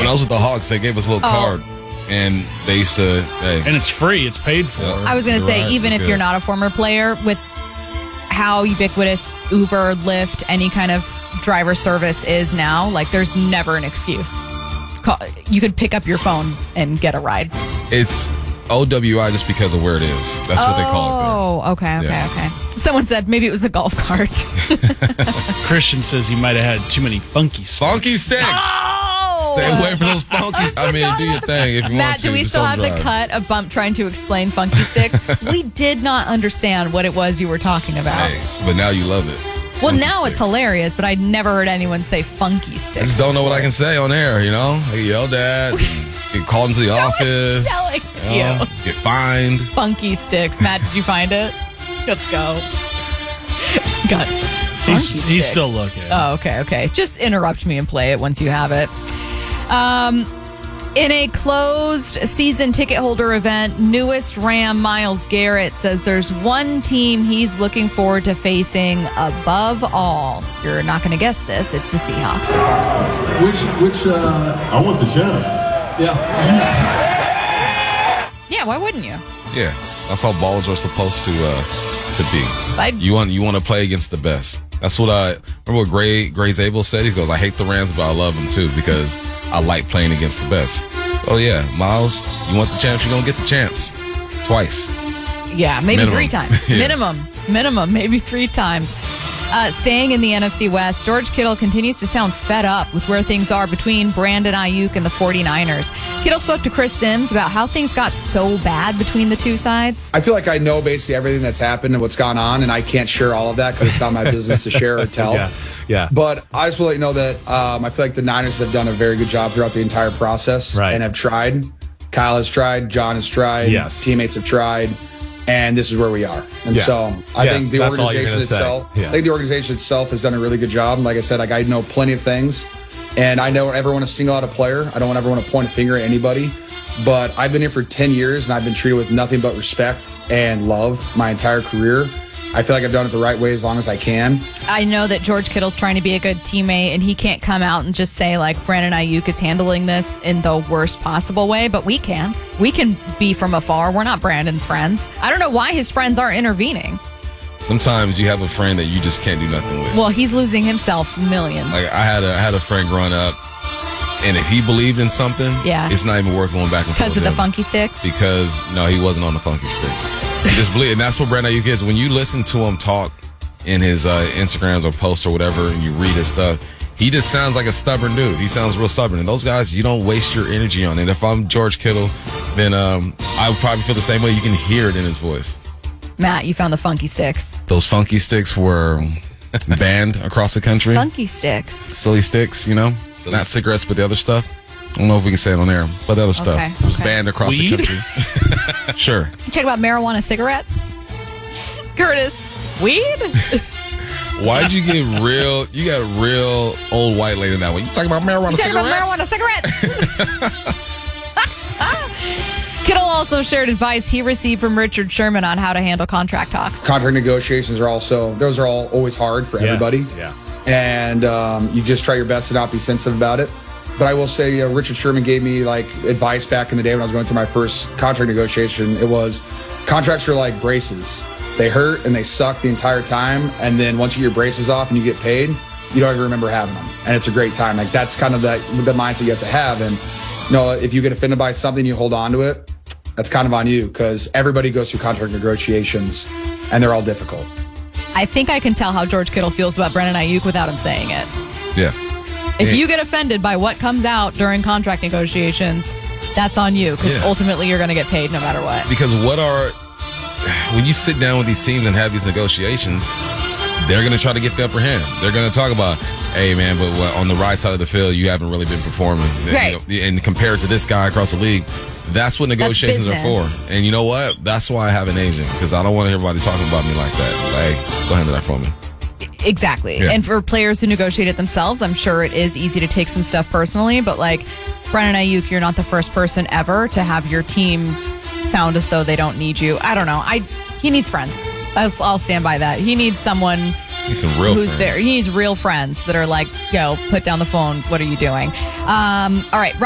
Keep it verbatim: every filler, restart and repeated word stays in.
When I was with the Hawks, they gave us a little Oh. card, and they used to, hey. And it's free. It's paid for. Yeah. I was going to You're say, right. even if Good. you're not a former player, with how ubiquitous Uber, Lyft, any kind of driver service is now, like there's never an excuse. Call, you could pick up your phone and get a ride. It's O W I just because of where it is. That's what they call it Oh, okay, okay, Yeah. okay. Someone said maybe it was a golf cart. Christian says he might have had too many funky there. sticks. Funky sticks. Oh! Stay away from those funky. I mean, do your thing if you Matt, want to. do we Just still don't have the drive. cut of Bump trying to explain funky sticks? We did not understand what it was you were talking about. Hey, but now you love it. well, Funky now it's sticks. hilarious, but I'd never heard anyone say funky I sticks. just don't know what I can say on air, you know? I get yelled at, get called into the office, telling you know, you. get fined. Funky sticks. Matt, did you find it? Let's go. Got He's, funky he's sticks. still looking. Oh, okay, okay. Just interrupt me and play it once you have it. Um, in a closed season ticket holder event, newest Ram Myles Garrett says there's one team he's looking forward to facing above all. You're not going to guess this. It's the Seahawks. Which, which, uh, I want the champ. Yeah. Yeah, why wouldn't you? Yeah, that's how balls are supposed to uh, to be. I'd- You want you want to play against the best. That's what I remember. What Gray Gray Zabel said. He goes, "I hate the Rams, but I love them too because I like playing against the best." Oh yeah, Miles, you want the champs? You're gonna get the champs twice. Yeah, maybe Minimum. three times. Yeah. Minimum. Minimum, maybe three times. Uh, staying in the N F C West, George Kittle continues to sound fed up with where things are between Brandon Ayuk and the 49ers. Kittle spoke to Chris Sims about how things got so bad between the two sides. I feel like I know basically everything that's happened and what's gone on, and I can't share all of that because it's not my business to share or tell. Yeah, yeah. But I just want to let you know that um, I feel like the Niners have done a very good job throughout the entire process Right. and have tried. Kyle has tried, John has tried, Yes. teammates have tried, and this is where we are. And Yeah. so I Yeah, think the that's all you're organization gonna say. itself, Yeah. I think the organization itself has done a really good job. Like I said, like I know plenty of things, and I don't ever want to single out a player. I don't ever want to point a finger at anybody. But I've been here for ten years, and I've been treated with nothing but respect and love my entire career. I feel like I've done it the right way as long as I can. I know that George Kittle's trying to be a good teammate, and he can't come out and just say, like, Brandon Ayuk is handling this in the worst possible way, but we can. We can be from afar. We're not Brandon's friends. I don't know why his friends aren't intervening. Sometimes you have a friend that you just can't do nothing with. Well, he's losing himself millions. Like I had a I had a friend growing up, and if he believed in something, Yeah. it's not even worth going back and forth Because of with the him. funky sticks? Because no, he wasn't on the funky sticks. He just believed, and that's what Brandon Ayuk is. When you listen to him talk in his uh, Instagrams or posts or whatever, and you read his stuff, he just sounds like a stubborn dude. He sounds real stubborn. And those guys, you don't waste your energy on. And if I'm George Kittle, then um, I would probably feel the same way. You can hear it in his voice. Matt, you found the funky sticks. Those funky sticks were banned across the country. Funky sticks. Silly sticks, you know? Not cigarettes, but the other stuff. I don't know if we can say it on air, but the other stuff. Okay, It was okay. banned across Weed? the country. Sure. You check about marijuana cigarettes? Curtis, weed? Why'd you get real? You got a real old white lady in that one. You talking about marijuana You talking cigarettes? about marijuana cigarettes? Kittle also shared advice he received from Richard Sherman on how to handle contract talks. Contract negotiations are also, those are all always hard for Yeah, everybody. Yeah. And um, you just try your best to not be sensitive about it. But I will say, uh, Richard Sherman gave me like advice back in the day when I was going through my first contract negotiation. It was contracts are like braces. They hurt and they suck the entire time. And then once you get your braces off and you get paid, you don't even remember having them. And it's a great time. Like that's kind of that the mindset you have to have. And you know, if you get offended by something, you hold on to it. That's kind of on you because everybody goes through contract negotiations and they're all difficult. I think I can tell how George Kittle feels about Brandon Ayuk without him saying it. Yeah. If Yeah. you get offended by what comes out during contract negotiations, that's on you because Yeah. ultimately you're going to get paid no matter what. Because what are, when you sit down with these teams and have these negotiations, they're going to try to get the upper hand. They're going to talk about, hey, man, but what, on the right side of the field, you haven't really been performing. Right. You know, and compared to this guy across the league, that's what negotiations are for. business. And you know what? That's why I have an agent, because I don't want everybody talking about me like that. Like, hey, go handle that for me. Exactly. Yeah. And for players who negotiate it themselves, I'm sure it is easy to take some stuff personally, but like Brandon Ayuk, you're not the first person ever to have your team sound as though they don't need you. I don't know. I he needs friends. I'll, I'll stand by that. He needs someone He's some real who's friends. there. He needs real friends that are like, yo, put down the phone. What are you doing? Um, all right.